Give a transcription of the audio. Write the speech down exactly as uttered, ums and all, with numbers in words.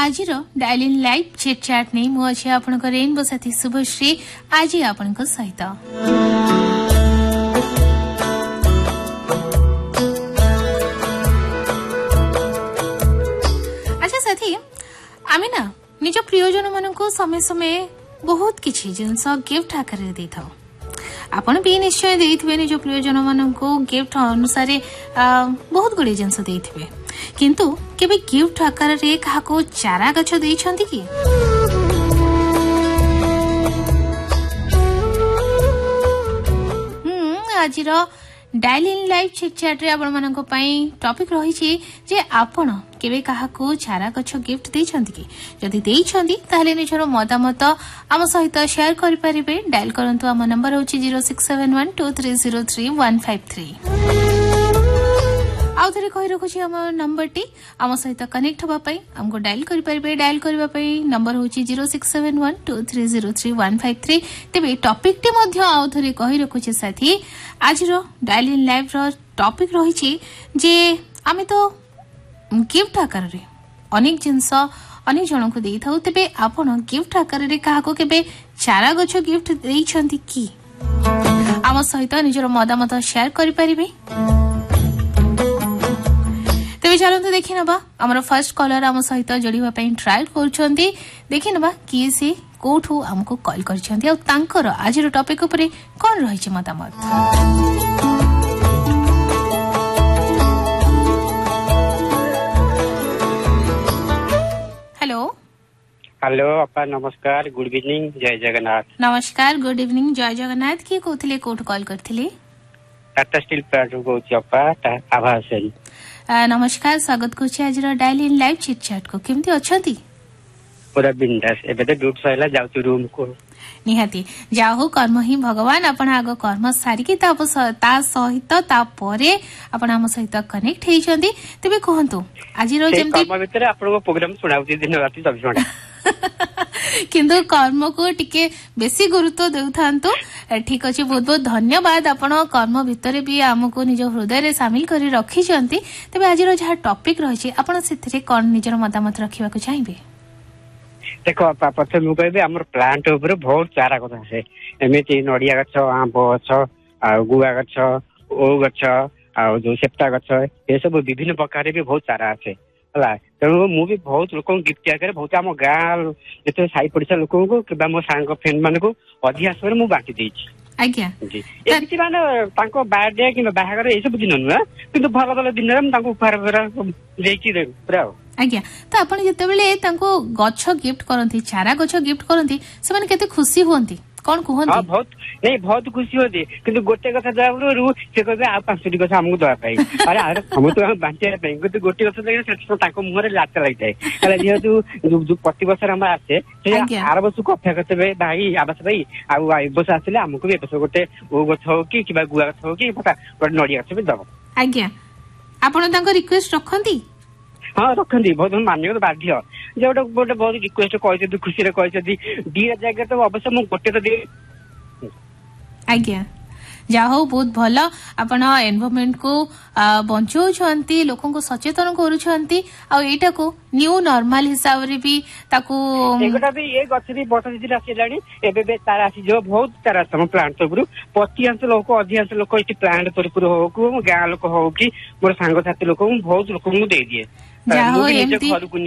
आज dial in live chat chat नहीं मुझे आपण रेनबो साथी शुभश्री आज आपण सहित अच्छा साथी आमे ना निज प्रियजन मान समय समय बहुत किछि जिनस गिफ्ट आकार दे था आपण भी निश्चय देइथिबे निज प्रियजन मान गिफ्ट अनुसार बहुत गुड़े जिनस देइथिबे किंतु केबे गिफ्ट आकार रे काको चारा गछ देइछंती कि हम आज रो dial in live chat chat रे आपण मानक पई टॉपिक रही छी जे आपण केबे काहाको चारा गछ गिफ्ट देइछंती कि जदि देइछंती ताले निजरो मतामत आम सहित शेयर करि परिबे डायल करंतु आम नंबर होची zero six seven one two three zero three one five three आउ थरे कहि रखुछि हम नंबर टी आम सहित कनेक्ट हबा पई हमको डायल करि परिबे डायल करबा पई नंबर होची zero six seven one two three zero three one five three तेबे टॉपिक टी मध्य आउ थरे कहि रखुछि साथी आज रो dial in live row topic रहिछि जे आमे तो गिफ्ट आकार रे अनेक जिंस अनेक जन को देई थाउ तेबे आपण गिफ्ट आकार रे काहाको केबे चारा गछ गिफ्ट देई छंती की आम सहित निजर मतामत शेयर करि परिबे तेबे चलंतु देखि नबा हमर फर्स्ट कॉलर आम सहित जोड़िबा पई ट्राई करछंती देखि नबा की से कोठू हमको कॉल करछंती आ तांकर आज रो टॉपिक ऊपर कोन रहि छै मतामत। हेलो हेलो अपा नमस्कार गुड इवनिंग जय जगन्नाथ। नमस्कार गुड इवनिंग जय जगन्नाथ की कोथले कोठ कॉल करथिले टाटा स्टील प्लांट को अपा आभास है। नमस्कार स्वागत करछि आज रो dial in live chat chat को केमती अछंती पूरा बिंदास एबे तो ड्यूटी सैला जाउछु रूम को निहाती जाहो कर्म ही भगवान आपण आगो कर्म सारी की ता ता सहित ता परे आपण हम सहित कनेक्ट हेइ छंती तबे कहंतु आज रो जेमती कर्म भीतर आपण को प्रोग्राम सुनाउती दिन राति चौबीस घंटा किंतु कर्म को टिके बेसी गुरुत्व देउथांतु ठीक अछि बहुत बहुत धन्यवाद आपण कर्म भीतर भी हमको निज हृदय रे शामिल करी रखी छंती तबे आज रो जहा टॉपिक रहि छै आपण सेथिरे कोन निजर मतामत रखिबा को चाहिबे देखो प्रथम मु कहबे हमर प्लांट ऊपर बहुत चारा कथा है एमिति नडिया गछ आंब गछ आ गुआ गछ ओ गछ आ जो सेप्टा गछ ए सब विभिन्न प्रकार भी बहुत चारा আছে हला तेणु मु भी बहुत लोक गिफ्ट आकर बहुत आम गाँ जते साई पड़िसा लोक को किबा मो सांग फ्रेंड मान को अधिकांश मु बांटी देछि आज्ञा एमिति माने तांको बर्थडे कि बाहागर ए सब दिन न किंतु भल भल दिन रे तांको उपहार देछि रे पूरा आज्ञा तो आपण जते बेले तांको गछ गिफ्ट करंती चारा गछ गिफ्ट करंती से माने केते खुशी होंती कोन कहंती हां बहुत नहीं बहुत खुशी होती किंतु गोटे कथा जाबरु से कहबे आ पांचटी कथा हमहु दवा पाई अरे अरे हम तो हम बांटिया पाई किंतु गोटे कथा जाके से ताको मुहरे लात लाग जाय कला जेहेतु जो प्रति वर्ष हम आसे से आर वर्ष को अपेक्षा करते भाई आबास भाई आ आई वर्ष आसिले हमको भी वर्ष गोटे ओ गछ हो कि किबा गुआ गछ हो कि पता गोटे नडिया गछ भी दबो आज्ञा आपण ताको रिक्वेस्ट रखंती हाँ रखती बहुत मानिक बाध्य जो गोटे गोटे बहुत रिक्वेस्ट कहते खुशी कहते दी जगह तो अवश्य मुझे गोटे तो दे आज्ञा जा हो बहुत भल आपण एनवायरनमेंट को बंचाउछंती लोकन को सचेतन करूछंती आ एटा को न्यू नॉर्मल हिसाब रे भी ताको एगोटा भी ए गछ भी बट दिदि आसिलानी एबे बे तार आसी जो बहुत तार सम प्लांट सबरु पच्चीस लोक अधिकांश लोक इति प्लांट परपुर हो को गाँ लोक हो कि मोर सांग साथी लोक बहुत लोक मु दे दिए जा हो एमती